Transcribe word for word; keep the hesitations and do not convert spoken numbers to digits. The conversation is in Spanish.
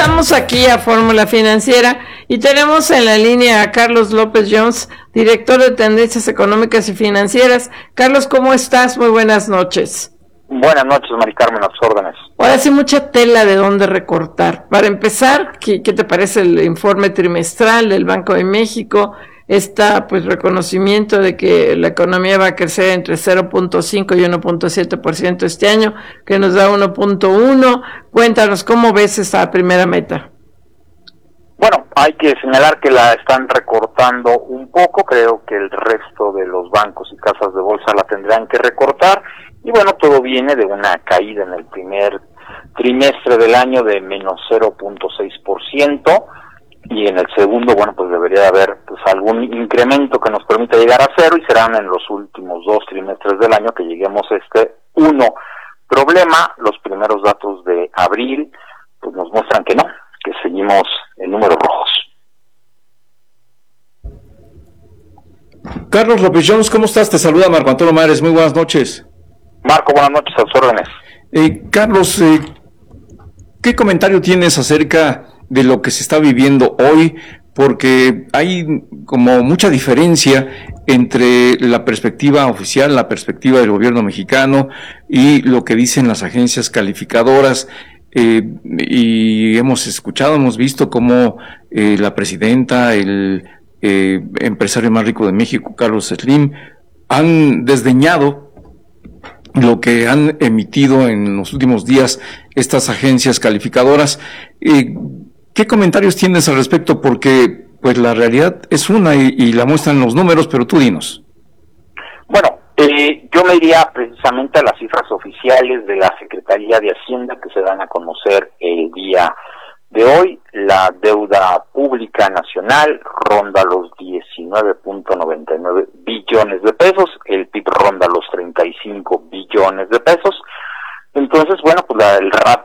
Regresamos aquí a Fórmula Financiera y tenemos en la línea a Carlos López Jones, director de Tendencias Económicas y Financieras. Carlos, ¿cómo estás? Muy buenas noches. Buenas noches, Mari Carmen, a tus órdenes. Ahora sí, mucha tela de dónde recortar. Para empezar, ¿qué, qué te parece el informe trimestral del Banco de México? Está pues reconocimiento de que la economía va a crecer entre cero punto cinco y uno punto siete por ciento este año, que nos da uno punto uno. Cuéntanos, ¿cómo ves esa primera meta? Bueno, hay que señalar que la están recortando un poco. Creo que el resto de los bancos y casas de bolsa la tendrán que recortar. Y bueno, todo viene de una caída en el primer trimestre del año de menos cero punto seis por ciento. Y en el segundo, bueno, pues debería haber pues algún incremento que nos permita llegar a cero, y serán en los últimos dos trimestres del año que lleguemos a este uno. Problema, los primeros datos de abril pues nos muestran que no, que seguimos en números rojos. Carlos López Jones, ¿cómo estás? Te saluda Marco Antonio Mares, muy buenas noches. Marco, buenas noches, a tus órdenes. Eh, Carlos, eh, ¿qué comentario tienes acerca de lo que se está viviendo hoy? Porque hay como mucha diferencia entre la perspectiva oficial, la perspectiva del gobierno mexicano y lo que dicen las agencias calificadoras. Eh, y hemos escuchado, hemos visto cómo eh, la presidenta, el eh, empresario más rico de México, Carlos Slim, han desdeñado lo que han emitido en los últimos días estas agencias calificadoras. Eh, ¿Qué comentarios tienes al respecto? Porque pues la realidad es una y, y la muestran los números, pero tú dinos. Bueno, eh, yo me iría precisamente a las cifras oficiales de la Secretaría de Hacienda que se dan a conocer el día de hoy. La deuda pública nacional ronda los diecinueve punto noventa y nueve billones de pesos, el P I B ronda los treinta y cinco billones de pesos. Entonces, bueno, pues la, el ratio